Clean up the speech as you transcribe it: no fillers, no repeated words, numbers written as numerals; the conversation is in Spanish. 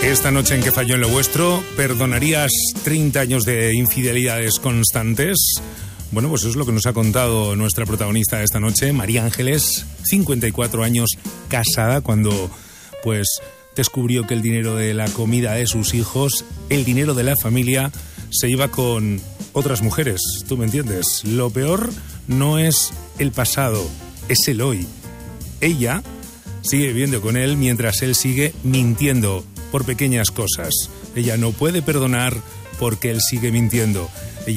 Esta noche en Que falló en lo vuestro, ¿perdonarías 30 años de infidelidades constantes? Bueno, pues eso es lo que nos ha contado nuestra protagonista de esta noche, María Ángeles, 54 años, casada, cuando pues descubrió que el dinero de la comida de sus hijos, el dinero de la familia, se iba con otras mujeres. ¿Tú me entiendes? Lo peor no es el pasado, es el hoy. Ella sigue viviendo con él mientras él sigue mintiendo por pequeñas cosas. Ella no puede perdonar porque él sigue mintiendo.